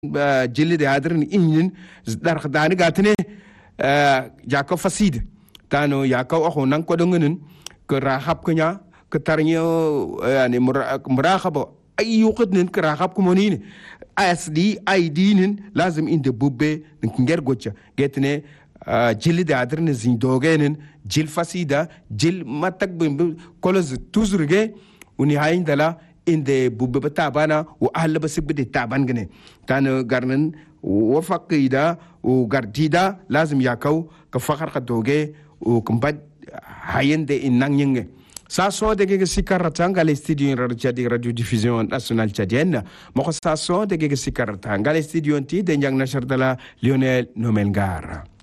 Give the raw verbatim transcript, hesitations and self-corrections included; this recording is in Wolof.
jilli de adrin inin dar khadani gatne jaka fasid tano yaka o nan ko dongen ko rahab kanya ko tarnyo yani murahaba ay yuqidnin ko rahab ko monine asdi aidinin lazim inde bubbe nger gocha getne jilli de adrin zin dogenen jil fasida jil matak bim kolos tuzurge uni hayin dala inde bubbe tabana wa ahla basibde taban gane tan garnan wa faqida o gardida lazim yakau ka fakhar khadoge o kumbad hayende inang yenge sa so de ge sikarata ngale studio radio radio diffusion nationale tchadienne mo sa so de ge sikarata ngale studio ti de njang na chardala Lionel Nomelgar.